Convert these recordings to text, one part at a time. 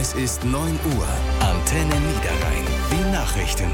Es ist 9 Uhr. Antenne Niederrhein. Die Nachrichten.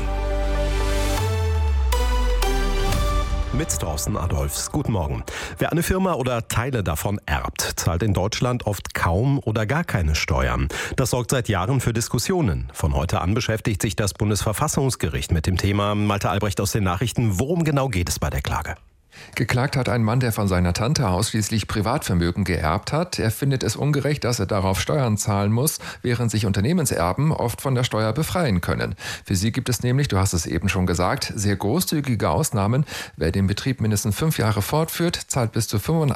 Mit Thorsten Adolfs. Guten Morgen. Wer eine Firma oder Teile davon erbt, zahlt in Deutschland oft kaum oder gar keine Steuern. Das sorgt seit Jahren für Diskussionen. Von heute an beschäftigt sich das Bundesverfassungsgericht mit dem Thema. Malte Albrecht aus den Nachrichten. Worum genau geht es bei der Klage? Geklagt hat ein Mann, der von seiner Tante ausschließlich Privatvermögen geerbt hat. Er findet es ungerecht, dass er darauf Steuern zahlen muss, während sich Unternehmenserben oft von der Steuer befreien können. Für sie gibt es nämlich, du hast es eben schon gesagt, sehr großzügige Ausnahmen. Wer den Betrieb mindestens 5 Jahre fortführt, zahlt bis zu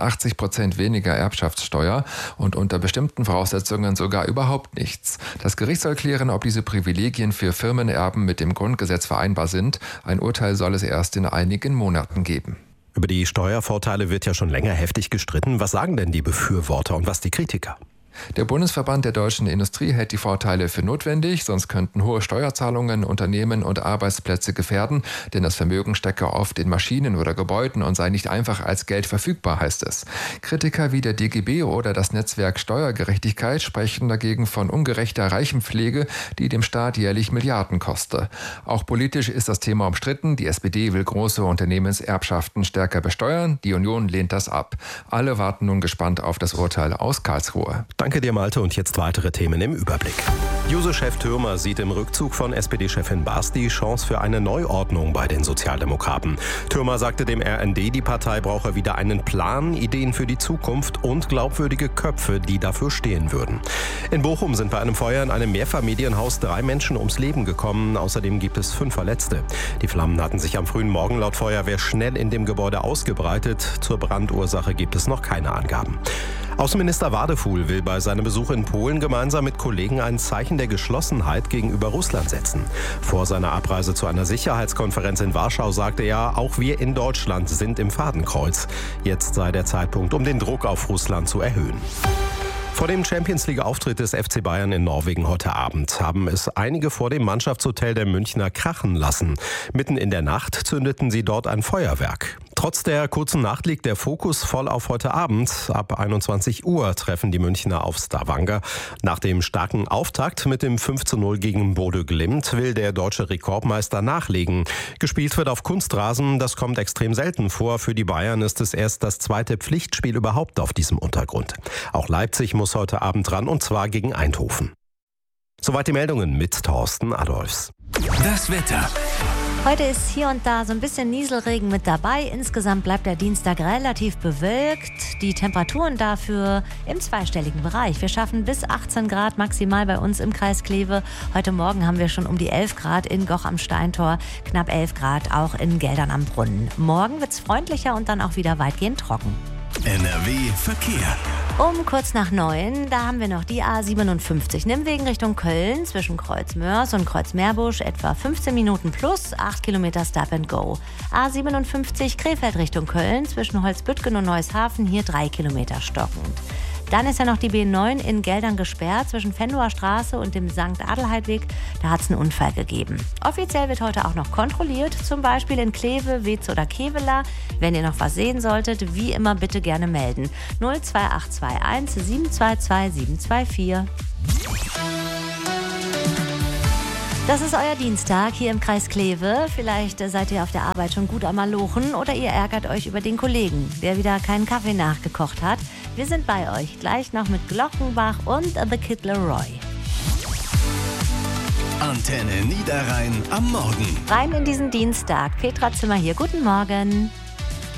85% weniger Erbschaftssteuer und unter bestimmten Voraussetzungen sogar überhaupt nichts. Das Gericht soll klären, ob diese Privilegien für Firmenerben mit dem Grundgesetz vereinbar sind. Ein Urteil soll es erst in einigen Monaten geben. Über die Steuervorteile wird ja schon länger heftig gestritten. Was sagen denn die Befürworter und was die Kritiker? Der Bundesverband der deutschen Industrie hält die Vorteile für notwendig, sonst könnten hohe Steuerzahlungen Unternehmen und Arbeitsplätze gefährden, denn das Vermögen stecke oft in Maschinen oder Gebäuden und sei nicht einfach als Geld verfügbar, heißt es. Kritiker wie der DGB oder das Netzwerk Steuergerechtigkeit sprechen dagegen von ungerechter Reichenpflege, die dem Staat jährlich Milliarden koste. Auch politisch ist das Thema umstritten. Die SPD will große Unternehmenserbschaften stärker besteuern, die Union lehnt das ab. Alle warten nun gespannt auf das Urteil aus Karlsruhe. Danke dir, Malte, und jetzt weitere Themen im Überblick. Juso-Chef Thürmer sieht im Rückzug von SPD-Chefin Baas die Chance für eine Neuordnung bei den Sozialdemokraten. Thürmer sagte dem RND, die Partei brauche wieder einen Plan, Ideen für die Zukunft und glaubwürdige Köpfe, die dafür stehen würden. In Bochum sind bei einem Feuer in einem Mehrfamilienhaus 3 Menschen ums Leben gekommen. Außerdem gibt es 5 Verletzte. Die Flammen hatten sich am frühen Morgen laut Feuerwehr schnell in dem Gebäude ausgebreitet. Zur Brandursache gibt es noch keine Angaben. Außenminister Wadefuhl will bei seinem Besuch in Polen gemeinsam mit Kollegen ein Zeichen der Geschlossenheit gegenüber Russland setzen. Vor seiner Abreise zu einer Sicherheitskonferenz in Warschau sagte er, auch wir in Deutschland sind im Fadenkreuz. Jetzt sei der Zeitpunkt, um den Druck auf Russland zu erhöhen. Vor dem Champions-League-Auftritt des FC Bayern in Norwegen heute Abend haben es einige vor dem Mannschaftshotel der Münchner krachen lassen. Mitten in der Nacht zündeten sie dort ein Feuerwerk. Trotz der kurzen Nacht liegt der Fokus voll auf heute Abend. Ab 21 Uhr treffen die Münchner auf Stavanger. Nach dem starken Auftakt mit dem 5:0 gegen Bodø Glimt will der deutsche Rekordmeister nachlegen. Gespielt wird auf Kunstrasen, das kommt extrem selten vor. Für die Bayern ist es erst das 2. Pflichtspiel überhaupt auf diesem Untergrund. Auch Leipzig muss heute Abend ran, und zwar gegen Eindhoven. Soweit die Meldungen mit Thorsten Adolfs. Das Wetter. Heute ist hier und da so ein bisschen Nieselregen mit dabei. Insgesamt bleibt der Dienstag relativ bewölkt. Die Temperaturen dafür im zweistelligen Bereich. Wir schaffen bis 18 Grad maximal bei uns im Kreis Kleve. Heute Morgen haben wir schon um die 11 Grad in Goch am Steintor, knapp 11 Grad auch in Geldern am Brunnen. Morgen wird es freundlicher und dann auch wieder weitgehend trocken. NRW Verkehr. Um kurz nach 9, da haben wir noch die A57 Nimwegen Richtung Köln zwischen Kreuzmörs und Kreuzmeerbusch, etwa 15 Minuten plus 8 Kilometer Stop and Go. A57 Krefeld Richtung Köln zwischen Holzbüttgen und Neushafen, hier 3 Kilometer stockend. Dann ist ja noch die B9 in Geldern gesperrt zwischen Venloer Straße und dem St. Adelheidweg. Da hat es einen Unfall gegeben. Offiziell wird heute auch noch kontrolliert, zum Beispiel in Kleve, Wetz oder Kevela. Wenn ihr noch was sehen solltet, wie immer bitte gerne melden. 02821 722 724. Das ist euer Dienstag hier im Kreis Kleve. Vielleicht seid ihr auf der Arbeit schon gut am Malochen oder ihr ärgert euch über den Kollegen, der wieder keinen Kaffee nachgekocht hat. Wir sind bei euch, gleich noch mit Glockenbach und The Kid Leroy. Antenne Niederrhein am Morgen. Rein in diesen Dienstag. Petra Zimmer hier, guten Morgen.